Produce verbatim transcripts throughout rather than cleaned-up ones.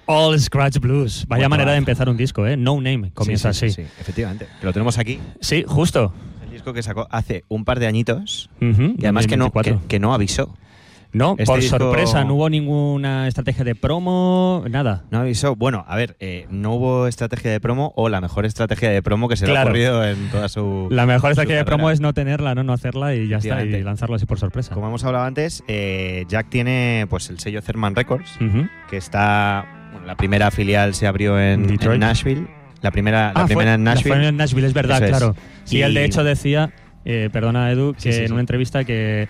All Scratch Blues. Vaya Bueno, manera va. de empezar un disco, ¿eh? No Name, comienza sí, sí, así. Sí, sí, efectivamente. Que lo tenemos aquí. Sí, justo. El disco que sacó hace un par de añitos Uh-huh, y además que no, que, veinticuatro. que no avisó. No, Este por disco- sorpresa, no hubo ninguna estrategia de promo, nada. No avisó. Bueno, a ver, eh, no hubo estrategia de promo o la mejor estrategia de promo que se le ha Claro. ocurrido en toda su. La mejor su estrategia de carrera. promo es no tenerla, no, no hacerla y ya está, y Efectivamente. lanzarlo así por sorpresa. Como hemos hablado antes, eh, Jack tiene pues el sello Cerman Records, Ujú. que está. Bueno, la primera filial se abrió en, Detroit. en Nashville. La primera, la Ah, primera fue- en la Nashville. fue en Nashville, es verdad, Eso es. claro. Sí, Y- él de hecho decía, eh, perdona Edu, que Sí, sí, en sí. una entrevista que,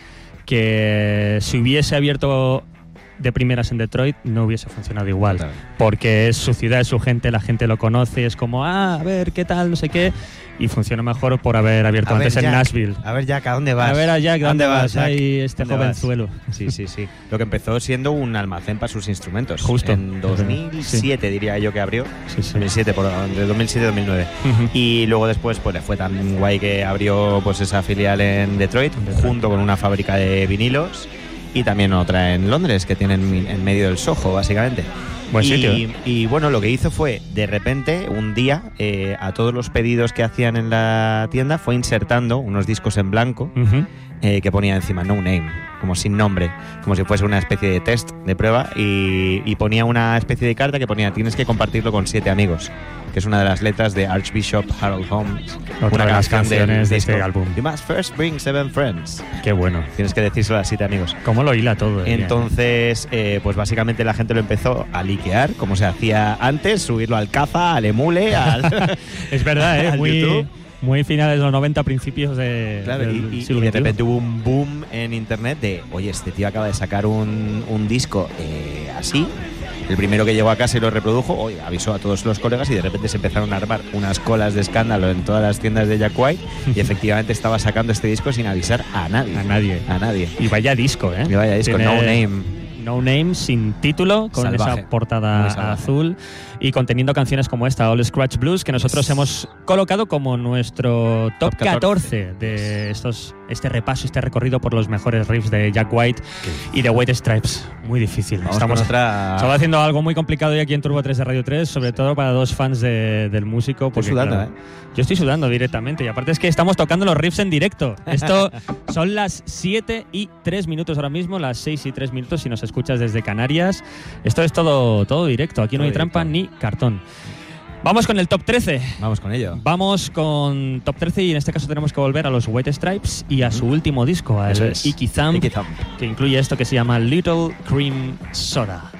que si hubiese abierto de primeras en Detroit no hubiese funcionado igual. Totalmente. Porque es su ciudad, es su gente, la gente lo conoce, es como, ah, a ver, ¿qué tal? No sé qué. Y funciona mejor por haber abierto A ver, antes en Jack, Nashville. A ver, Jack, ¿a dónde vas? A ver a Jack, ¿dónde vas? Jack? Ahí este ¿Dónde vas? jovenzuelo. Sí, sí, sí. Lo que empezó siendo un almacén para sus instrumentos. Justo. En dos mil siete diría yo que abrió. Sí, sí. dos mil siete, por, de dos mil siete a dos mil nueve. Ujú. Y luego después pues le fue tan guay que abrió pues esa filial en Detroit, Detroit. junto con una fábrica de vinilos y también otra en Londres que tienen en medio del Soho básicamente. Buen y, sitio. y bueno, lo que hizo fue de repente un día eh, a todos los pedidos que hacían en la tienda fue insertando unos discos en blanco Ujú. eh, que ponía encima no name, como sin nombre, como si fuese una especie de test de prueba y, y ponía una especie de carta que ponía tienes que compartirlo con siete amigos, que es una de las letras de Archbishop Harold Holmes, Otra una de las canción del canciones de disco. este álbum. You must first bring seven friends. Qué bueno. Tienes que decírselo a siete amigos. ¿Cómo lo hila todo? eh? Entonces, eh, pues básicamente la gente lo empezó a liquear, como se hacía antes, subirlo al Caza, al Emule, al... Es verdad, ¿eh? al Muy, YouTube. muy finales de los noventa, principios de, Claro, del y, y- siglo y de veintiuno. repente hubo un boom en internet de, oye, este tío acaba de sacar un, un disco eh, así. El primero que llegó a casa y lo reprodujo, oye, avisó a todos los colegas y de repente se empezaron a armar unas colas de escándalo en todas las tiendas de Jack White y efectivamente estaba sacando este disco sin avisar a nadie. A nadie. A nadie. Y vaya disco, ¿eh? Y vaya disco, Tiene No Name. No Name, sin título, con Salvaje. esa portada Muy salvaje. azul y conteniendo canciones como esta, All Scratch Blues, que nosotros Yes. hemos colocado como nuestro top, Top catorce. catorce de estos, este repaso, este recorrido por los mejores riffs de Jack White y de White Stripes. Muy difícil. Vamos Estamos con otra... Estamos haciendo algo muy complicado hoy aquí en Turbo tres de Radio tres, sobre todo para dos fans de- del músico. Porque, sudando, claro, ¿eh? Yo estoy sudando directamente y aparte es que estamos tocando los riffs en directo. Esto son las siete y tres minutos ahora mismo, las seis y tres minutos si nos escuchas desde Canarias. Esto es todo, todo directo, aquí no Todo hay trampa directo. ni cartón. Vamos con el top trece. Vamos con ello. Vamos con top trece y en este caso tenemos que volver a los White Stripes y a su último disco, al Eso es. Icky Thump, Icky Thump. que incluye esto que se llama Little Cream Soda.